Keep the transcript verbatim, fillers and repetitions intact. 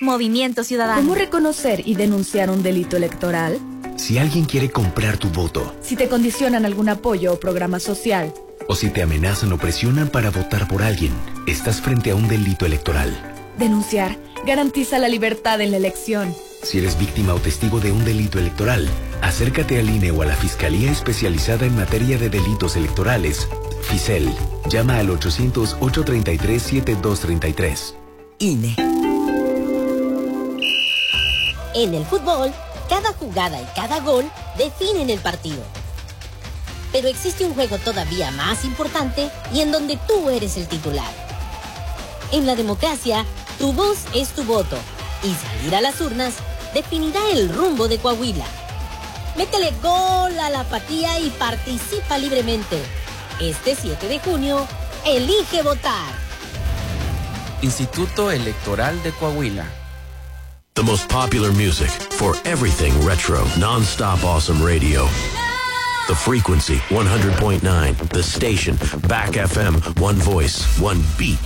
Movimiento Ciudadano. ¿Cómo reconocer y denunciar un delito electoral? Si alguien quiere comprar tu voto. Si te condicionan algún apoyo o programa social. O si te amenazan o presionan para votar por alguien, estás frente a un delito electoral. Denunciar garantiza la libertad en la elección. Si eres víctima o testigo de un delito electoral, acércate al I N E o a la Fiscalía Especializada en Materia de Delitos Electorales, FICEL. Llama al ochocientos, ochocientos treinta y tres, setenta y dos treinta y tres. I N E. En el fútbol, cada jugada y cada gol definen el partido. Pero existe un juego todavía más importante y en donde tú eres el titular. En la democracia, tu voz es tu voto y salir a las urnas definirá el rumbo de Coahuila. Métele gol a la apatía y participa libremente. Este siete de junio, elige votar. Instituto Electoral de Coahuila. The most popular music for everything retro, non-stop awesome radio. The Frequency one hundred point nine, the station, Back F M, one voice, one beat.